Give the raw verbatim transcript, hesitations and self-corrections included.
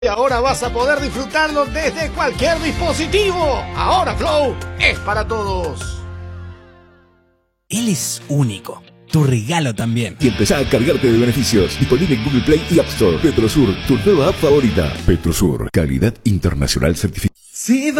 Y ahora vas a poder disfrutarlo desde cualquier dispositivo. Ahora Flow es para todos. Él es único. Tu regalo también. Y empezá a cargarte de beneficios. Disponible en Google Play y App Store. Petrosur, tu nueva app favorita. Petrosur, calidad internacional certificada. Si